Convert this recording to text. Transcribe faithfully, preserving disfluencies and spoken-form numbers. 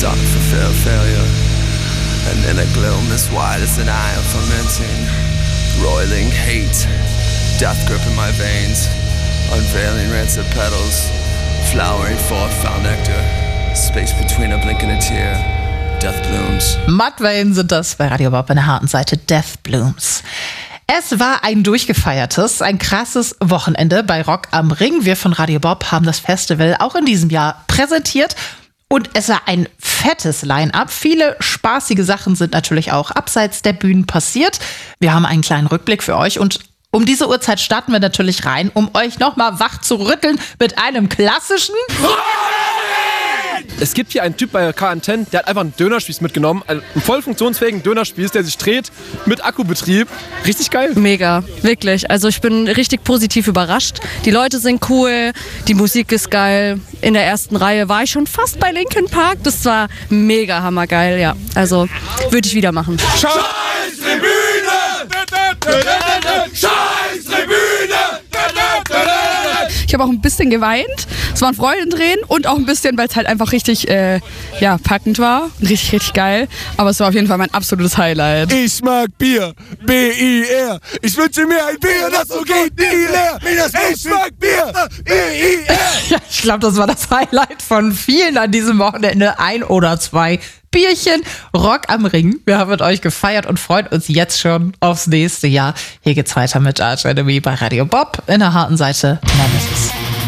stuck for fear of failure. And in a gloom as wide as an eye of fermenting, roiling hate, death gripping my veins, unveiling rancid petals, flowering forth foul nectar, space between a blink and a tear, death blooms. Mudvayne sind das bei Radio Bob in der harten Seite, Death Blooms. Es war ein durchgefeiertes, ein krasses Wochenende bei Rock am Ring. Wir von Radio Bob haben das Festival auch in diesem Jahr präsentiert. Und es war ein fettes Line-Up. Viele spaßige Sachen sind natürlich auch abseits der Bühnen passiert. Wir haben einen kleinen Rückblick für euch und um diese Uhrzeit starten wir natürlich rein, um euch nochmal wach zu rütteln mit einem klassischen... Es gibt hier einen Typ bei K zehn, der hat einfach einen Dönerspieß mitgenommen. Einen voll funktionsfähigen Dönerspieß, der sich dreht mit Akkubetrieb. Richtig geil. Mega, wirklich. Also ich bin richtig positiv überrascht. Die Leute sind cool, die Musik ist geil. In der ersten Reihe war ich schon fast bei Linkin Park. Das war mega hammergeil, ja. Also würde ich wieder machen. Scheiß Tribüne! Scheiß Tribüne! Ich habe auch ein bisschen geweint. Es waren Freudentränen und auch ein bisschen, weil es halt einfach richtig äh, ja, packend war. Richtig, richtig geil. Aber es war auf jeden Fall mein absolutes Highlight. Ich mag Bier. B I R. Ich wünsche mir ein Bier, das so geht nie leer. Ich mag Bier. B I R. Ja, ich glaube, das war das Highlight von vielen an diesem Wochenende. Ein oder zwei Bierchen. Rock am Ring. Wir haben mit euch gefeiert und freuen uns jetzt schon aufs nächste Jahr. Hier geht's weiter mit Arch Enemy bei Radio Bob in der harten Seite Nemesis.